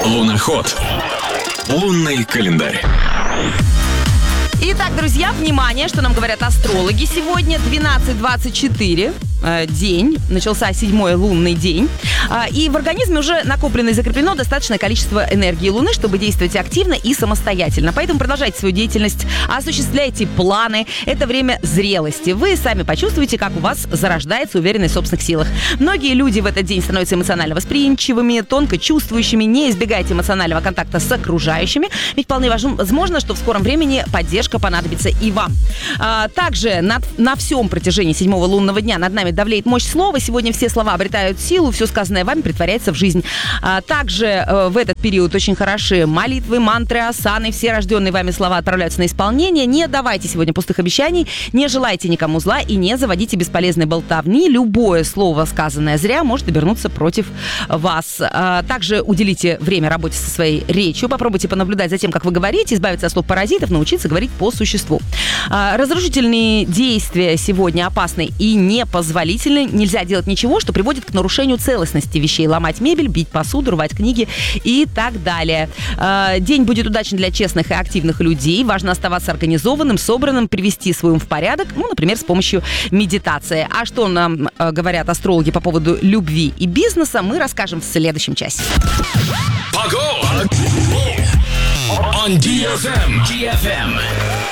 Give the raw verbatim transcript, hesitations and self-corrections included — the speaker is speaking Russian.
Луноход. Лунный календарь. Итак, друзья, внимание, что нам говорят астрологи сегодня. двенадцать двадцать четыре э, день, начался седьмой лунный день. Э, и в организме уже накоплено и закреплено достаточное количество энергии Луны, чтобы действовать активно и самостоятельно. Поэтому продолжайте свою деятельность, осуществляйте планы. Это время зрелости. Вы сами почувствуете, как у вас зарождается уверенность в собственных силах. Многие люди в этот день становятся эмоционально восприимчивыми, тонко чувствующими. Не избегайте эмоционального контакта с окружающими, ведь вполне возможно, что в скором времени поддержка понадобится и вам. А, также над, на всем протяжении седьмого лунного дня над нами давлеет мощь слова. Сегодня все слова обретают силу, все сказанное вами притворяется в жизнь. А, также э, в этот период очень хороши молитвы, мантры, асаны. Все рожденные вами слова отправляются на исполнение. Не давайте сегодня пустых обещаний, не желайте никому зла и не заводите бесполезной болтовни. Любое слово, сказанное зря, может обернуться против вас. А, также уделите время работе со своей речью. Попробуйте понаблюдать за тем, как вы говорите, избавиться от слов паразитов, научиться говорить по существу. А, разрушительные действия сегодня опасны и непозволительны. Нельзя делать ничего, что приводит к нарушению целостности вещей. Ломать мебель, бить посуду, рвать книги и так далее. А, день будет удачен для честных и активных людей. Важно оставаться организованным, собранным, привести свой ум в порядок, ну, например, с помощью медитации. А что нам а, говорят астрологи по поводу любви и бизнеса, мы расскажем в следующем часе. Погода! On ди эф эм. ди эф эм.